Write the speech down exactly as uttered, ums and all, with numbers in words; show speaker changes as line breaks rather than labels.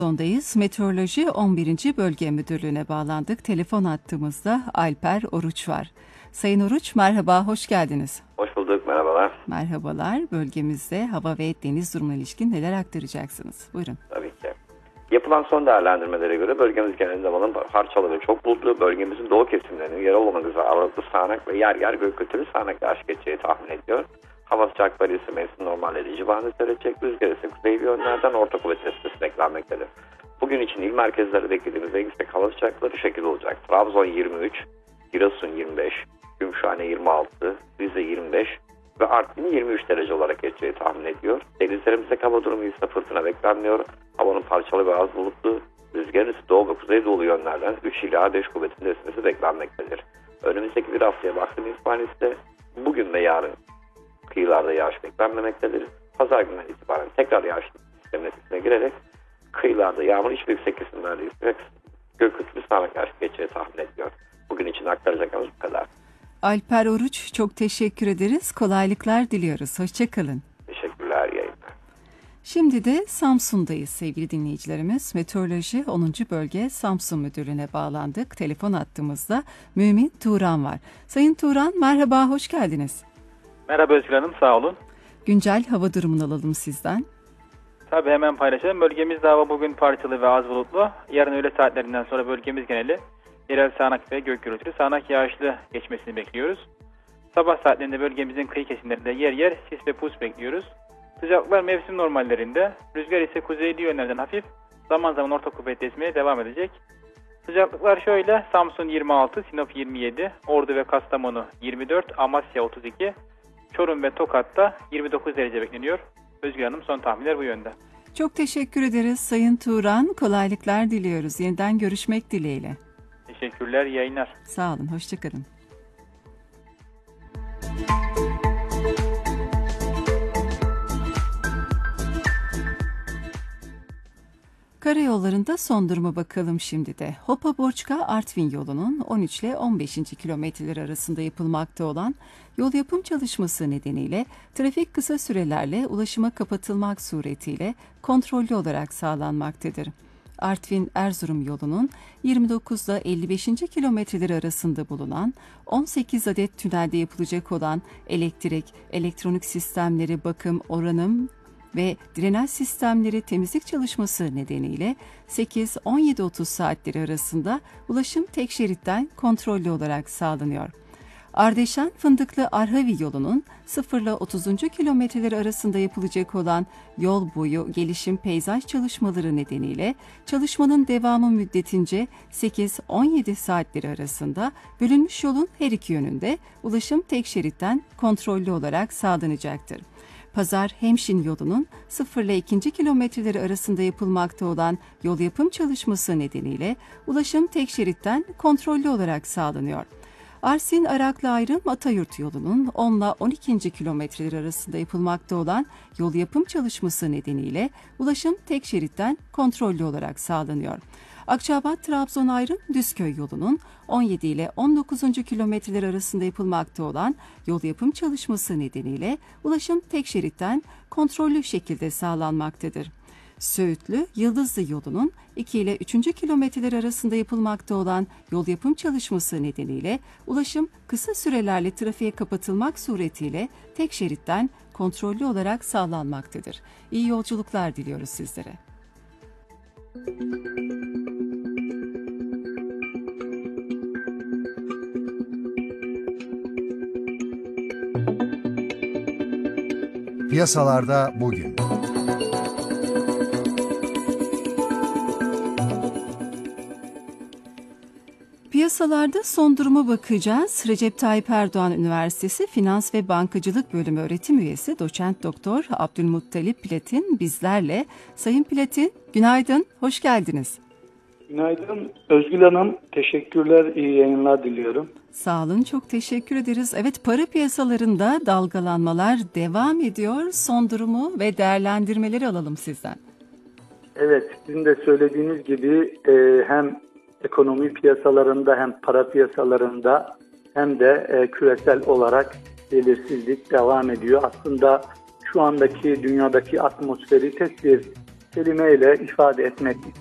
Sondayız. Meteoroloji on birinci. Bölge Müdürlüğü'ne bağlandık. Telefon attığımızda Alper Oruç var. Sayın Oruç, merhaba, hoş geldiniz.
Hoş bulduk, merhabalar.
Merhabalar. Bölgemizde hava ve deniz durumuna ilişkin neler aktaracaksınız? Buyurun.
Tabii ki. Yapılan son değerlendirmelere göre bölgemiz genelinde havanın parçalı ve çok bulutlu, bölgemizin doğu kesimlerinin yerel olmak üzere aralıklı sağanak ve yer yer gök gürültülü sağanak yağış geçeceği tahmin ediyor. Hava sıcaklıkları ise mevsim normalleri civarında seyredecek, rüzgar ise kuzeyli yönlerden orta kuvvet esmesi beklenmektedir. Bugün için il merkezlerde beklediğimiz en yüksek hava sıcaklıkları şu şekilde olacak. Trabzon yirmi üç, Giresun yirmi beş, Gümüşhane yirmi altı, Rize yirmi beş ve Artvin yirmi üç derece olarak geçeceği tahmin ediyor. Denizlerimizde hava durumu ise fırtına beklenmiyor. Havanın parçalı ve az bulutlu, rüzgarın ise doğu ve kuzeydoğu yönlerden üç ila beş kuvvetinde esmesi beklenmektedir. Önümüzdeki bir haftaya baktığımız itibariyle bugün ve yarın kıyılarda yağış beklenmemektedir. Pazar gününden itibaren tekrar yağış sisteminin etkisine girerek kıyılarda yağmur hiçbir yüksek kesimlerde yüksek gök gürültülü sağanak yağış geçeceği tahmin ediyor. Bugün için aktaracaklarımız bu kadar.
Alper Oruç, çok teşekkür ederiz. Kolaylıklar diliyoruz. Hoşçakalın.
Teşekkürler, yayınlar.
Şimdi de Samsun'dayız sevgili dinleyicilerimiz. Meteoroloji onuncu. Bölge Samsun Müdürlüğü'ne bağlandık. Telefon attığımızda Mümin Turan var. Sayın Turan, merhaba, hoş geldiniz.
Merhaba Özgür Hanım, sağ olun.
Güncel hava durumunu alalım sizden.
Tabii hemen paylaşalım. Bölgemizde hava bugün parçalı ve az bulutlu. Yarın öğle saatlerinden sonra bölgemiz geneli yerel sağanak ve gök gürültülü sağanak yağışlı geçmesini bekliyoruz. Sabah saatlerinde bölgemizin kıyı kesimlerinde yer yer sis ve pus bekliyoruz. Sıcaklıklar mevsim normallerinde. Rüzgar ise kuzeyli yönlerden hafif, zaman zaman orta kuvvetli esmeye devam edecek. Sıcaklıklar şöyle: Samsun yirmi altı, Sinop yirmi yedi, Ordu ve Kastamonu yirmi dört, Amasya otuz iki, Çorum ve Tokat'ta yirmi dokuz derece bekleniyor. Özgür Hanım, son tahminler bu yönde.
Çok teşekkür ederiz Sayın Turan. Kolaylıklar diliyoruz. Yeniden görüşmek dileğiyle.
Teşekkürler, iyi yayınlar.
Sağ olun, hoşçakalın. Karayollarında son duruma bakalım şimdi de. Hopa-Borçka Artvin yolunun on üç ile on beşinci kilometreler arasında yapılmakta olan yol yapım çalışması nedeniyle trafik kısa sürelerle ulaşıma kapatılmak suretiyle kontrollü olarak sağlanmaktadır. Artvin-Erzurum yolunun yirmi dokuz ile elli beşinci kilometreleri arasında bulunan on sekiz adet tünelde yapılacak olan elektrik, elektronik sistemleri bakım, onarım ve drenaj sistemleri temizlik çalışması nedeniyle sekiz on yedi otuz saatleri arasında ulaşım tek şeritten kontrollü olarak sağlanıyor. Ardeşen Fındıklı Arhavi yolunun sıfır ile otuzuncu kilometreleri arasında yapılacak olan yol boyu gelişim peyzaj çalışmaları nedeniyle çalışmanın devamı müddetince sekiz on yedi saatleri arasında bölünmüş yolun her iki yönünde ulaşım tek şeritten kontrollü olarak sağlanacaktır. Pazar-Hemşin yolunun sıfır ile ikinci kilometreleri arasında yapılmakta olan yol yapım çalışması nedeniyle ulaşım tek şeritten kontrollü olarak sağlanıyor. Arsin-Araklı Ayrım Atayurt yolunun on ile on ikinci kilometreleri arasında yapılmakta olan yol yapım çalışması nedeniyle ulaşım tek şeritten kontrollü olarak sağlanıyor. Akçabat-Trabzon Ayrım Düzköy yolunun on yedi ile on dokuzuncu kilometreler arasında yapılmakta olan yol yapım çalışması nedeniyle ulaşım tek şeritten kontrollü şekilde sağlanmaktadır. Söğütlü Yıldızlı yolunun iki ile üçüncü kilometreler arasında yapılmakta olan yol yapım çalışması nedeniyle ulaşım kısa sürelerle trafiğe kapatılmak suretiyle tek şeritten kontrollü olarak sağlanmaktadır. İyi yolculuklar diliyoruz sizlere.
Piyasalarda bugün.
Piyasalarda son duruma bakacağız. Recep Tayyip Erdoğan Üniversitesi Finans ve Bankacılık Bölümü öğretim üyesi Doçent Doktor Abdülmuttalip Platin bizlerle. Sayın Platin, günaydın, hoş geldiniz.
Günaydın Özgül Hanım, teşekkürler, iyi yayınlar diliyorum.
Sağ olun, çok teşekkür ederiz. Evet, para piyasalarında dalgalanmalar devam ediyor. Son durumu ve değerlendirmeleri alalım sizden.
Evet, sizin de söylediğiniz gibi e, hem ekonomi piyasalarında hem para piyasalarında hem de e, küresel olarak belirsizlik devam ediyor. Aslında şu andaki dünyadaki atmosferi tek bir kelimeyle ifade etmek